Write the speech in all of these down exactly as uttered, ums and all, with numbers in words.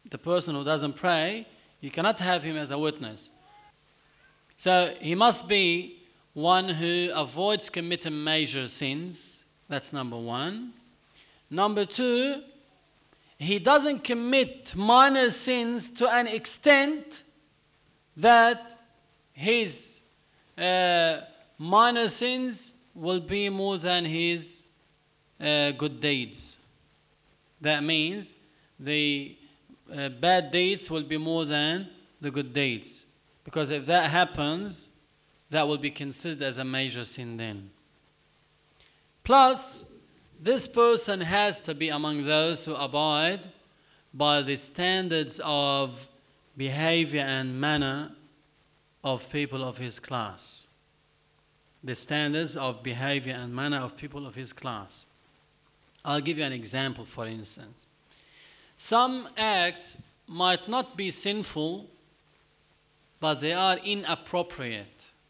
the person who doesn't pray, you cannot have him as a witness. So he must be one who avoids committing major sins. That's number one. Number two, he doesn't commit minor sins to an extent that his uh, minor sins will be more than his uh, good deeds. That means the uh, bad deeds will be more than the good deeds. Because if that happens, that will be considered as a major sin then. Plus, this person has to be among those who abide by the standards of behavior and manner of people of his class. The standards of behavior and manner of people of his class. I'll give you an example, for instance. Some acts might not be sinful, but they are inappropriate.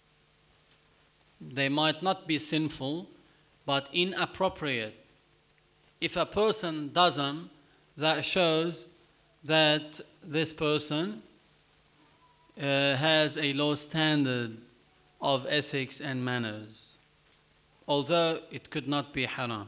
They might not be sinful, but inappropriate. If a person does them, that shows that this person uh, has a low standard of ethics and manners, although it could not be haram.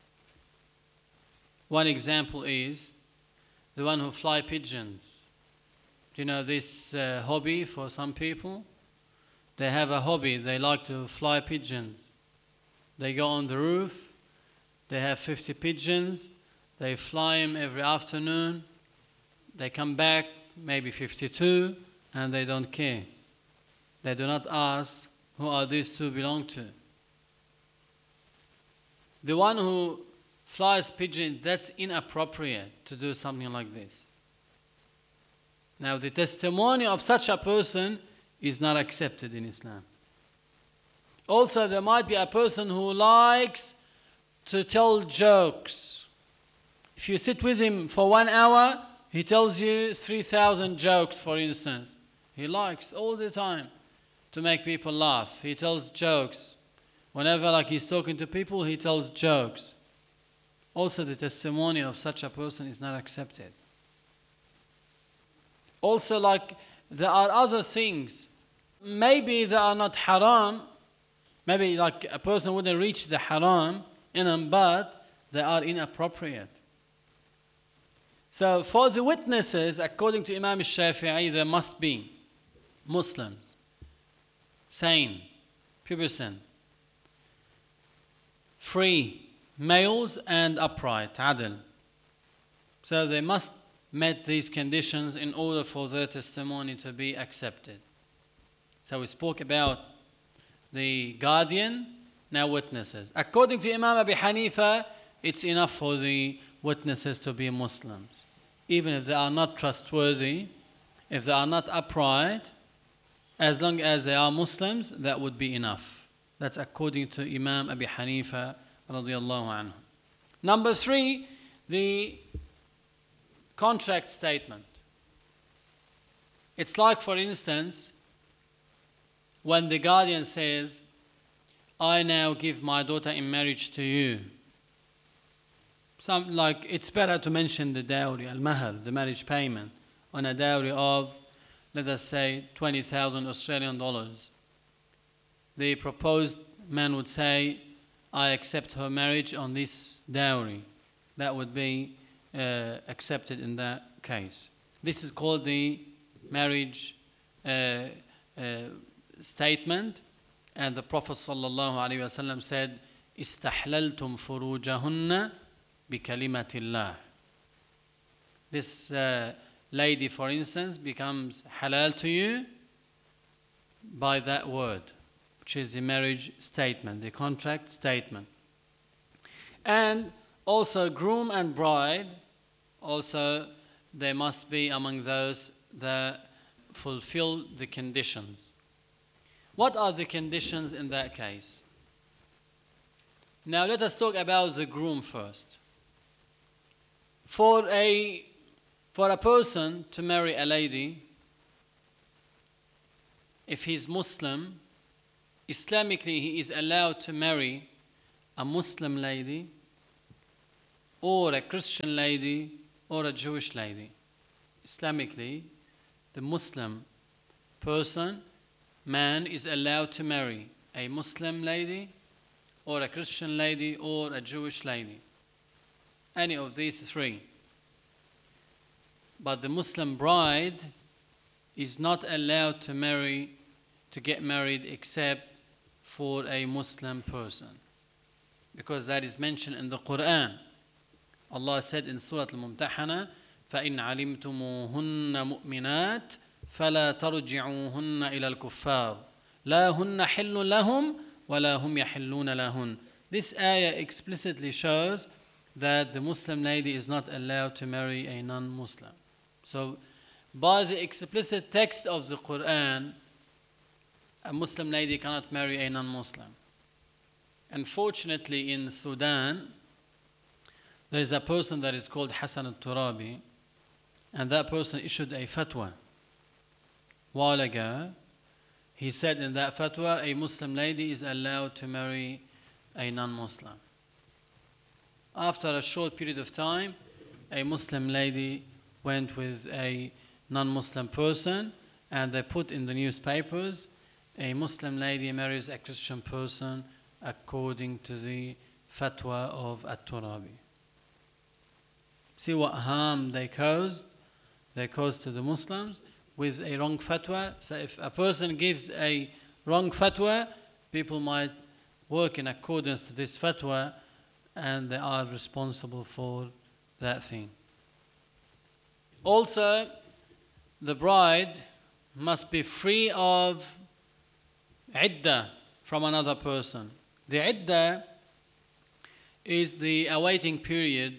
One example is the one who fly pigeons. Do you know this uh, hobby for some people? They have a hobby, they like to fly pigeons. They go on the roof, they have fifty pigeons, they fly them every afternoon, they come back, maybe fifty-two, and they don't care. They do not ask who are these two belong to. The one who flies pigeons, that's inappropriate to do something like this. Now, the testimony of such a person is not accepted in Islam. Also, there might be a person who likes to tell jokes. If you sit with him for one hour, he tells you three thousand jokes, for instance. He likes all the time to make people laugh. He tells jokes. Whenever like he's talking to people, he tells jokes. Also, the testimony of such a person is not accepted. Also, like, there are other things. Maybe they are not haram. Maybe like a person wouldn't reach the haram in them, but they are inappropriate. So for the witnesses, according to Imam Shafi'i, there must be Muslims, sane, pubescent, free, males and upright, adl. So they must meet these conditions in order for their testimony to be accepted. So we spoke about the guardian, now witnesses. According to Imam Abi Hanifa, it's enough for the witnesses to be Muslims. Even if they are not trustworthy, if they are not upright, as long as they are Muslims, that would be enough. That's according to Imam Abi Hanifa radiyallahu anhu. Number three, the contract statement. It's like, for instance, when the guardian says, I now give my daughter in marriage to you. Some, like, it's better to mention the dowry, al-mahar, the marriage payment, on a dowry of, let us say, twenty thousand Australian dollars. The proposed man would say, I accept her marriage on this dowry. That would be uh, accepted in that case. This is called the marriage uh, uh, statement, and the Prophet sallallahu alaihi wasallam said, "Istahlaltum furujahunna bi kalimatillah." This uh, lady, for instance, becomes halal to you by that word, which is the marriage statement, the contract statement. And also groom and bride, also they must be among those that fulfill the conditions. What are the conditions in that case? Now let us talk about the groom first. For a, for a person to marry a lady, if he's Muslim, Islamically he is allowed to marry a Muslim lady or a Christian lady or a Jewish lady. Islamically, the Muslim person, man, is allowed to marry a Muslim lady or a Christian lady or a Jewish lady. Any of these three. But the Muslim bride is not allowed to marry, to get married except for a Muslim person. Because that is mentioned in the Quran. Allah said in Surah Al-Mumtahana, فَإِنْ عَلِمْتُمُوهُنَّ مُؤْمِنَاتٍ فَلَا تَرْجِعُوهُنَّ إِلَى الْكُفَّارِ لَا هُنَّ حِلٌّ لَهُمْ وَلَا هُمْ يَحِلُّونَ لَهُنْ. This ayah explicitly shows that the Muslim lady is not allowed to marry a non-Muslim. So, by the explicit text of the Quran, a Muslim lady cannot marry a non-Muslim. Unfortunately, in Sudan, there is a person that is called Hassan al-Turabi, and that person issued a fatwa. While ago, he said in that fatwa, a Muslim lady is allowed to marry a non-Muslim. After a short period of time, a Muslim lady went with a non-Muslim person, and they put in the newspapers, a Muslim lady marries a Christian person according to the fatwa of At-Turabi. See what harm they caused? They caused to the Muslims with a wrong fatwa. So if a person gives a wrong fatwa, people might work in accordance to this fatwa, and they are responsible for that thing. Also, the bride must be free of iddah from another person. The iddah is the awaiting period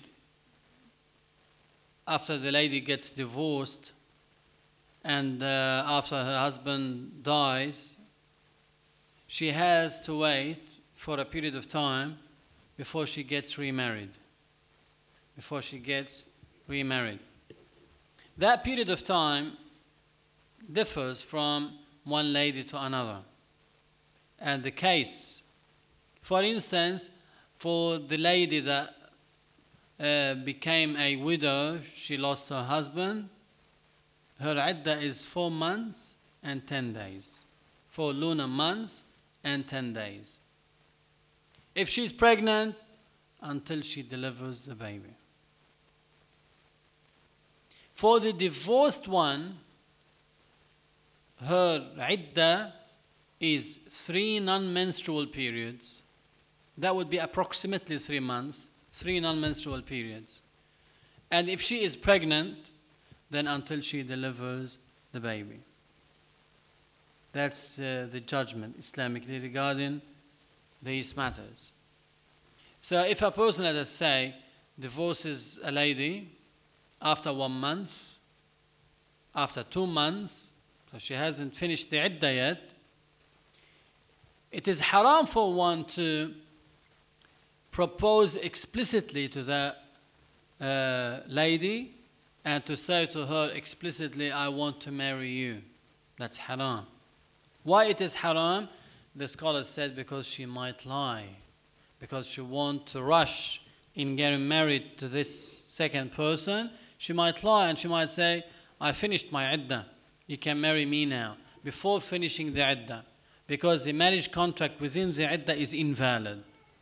after the lady gets divorced and uh, after her husband dies. She has to wait for a period of time before she gets remarried. Before she gets remarried. That period of time differs from one lady to another. And the case, for instance, for the lady that uh, became a widow, she lost her husband, her iddah is four months and ten days. Four lunar months and ten days. If she's pregnant, until she delivers the baby. For the divorced one, her iddah is three non-menstrual periods. That would be approximately three months, three non-menstrual periods. And if she is pregnant, then until she delivers the baby. That's uh, the judgment Islamically regarding these matters. So if a person, let us say, divorces a lady after one month, after two months, so she hasn't finished the iddah yet, it is haram for one to propose explicitly to the uh, lady and to say to her explicitly, I want to marry you. That's haram. Why it is haram? The scholars said because she might lie, because she wants to rush in getting married to this second person. She might lie and she might say, I finished my iddah, you can marry me now, before finishing the iddah, because the marriage contract within the iddah is invalid.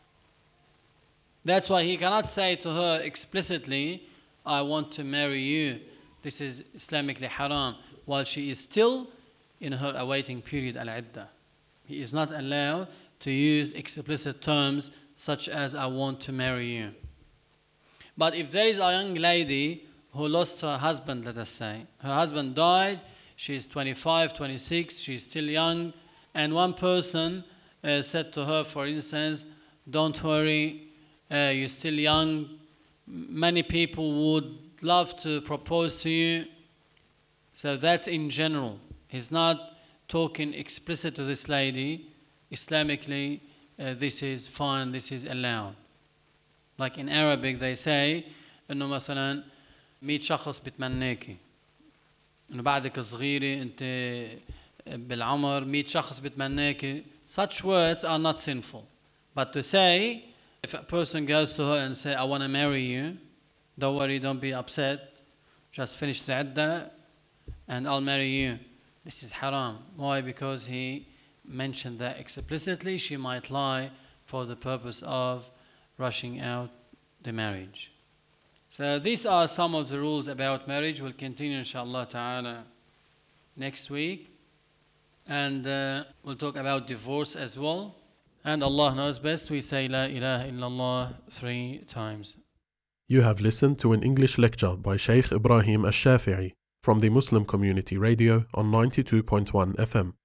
That's why he cannot say to her explicitly, I want to marry you. This is Islamically haram, while she is still in her awaiting period al-iddah. He is not allowed to use explicit terms such as I want to marry you. But if there is a young lady who lost her husband, let us say, her husband died, she is twenty-five, twenty-six, she is still young, and one person uh, said to her, for instance, don't worry, uh, you're still young, many people would love to propose to you. So that's in general. He's not talking explicit to this lady. Islamically, uh, this is fine, this is allowed. Like in Arabic they say, إنه مثلا مية شخص بتمناكي. إنه بعدك صغيرة أنت بالعمر مية شخص بتمناكي. Such words are not sinful. But to say, if a person goes to her and say, I want to marry you, don't worry, don't be upset, just finish the iddah and I'll marry you. This is haram. Why? Because he mentioned that explicitly she might lie for the purpose of rushing out the marriage. So these are some of the rules about marriage. We'll continue inshallah ta'ala next week. And uh, we'll talk about divorce as well. And Allah knows best. We say La ilaha illallah three times. You have listened to an English lecture by Sheikh Ibrahim Ash-Shafi'i from the Muslim Community Radio on ninety-two point one F M.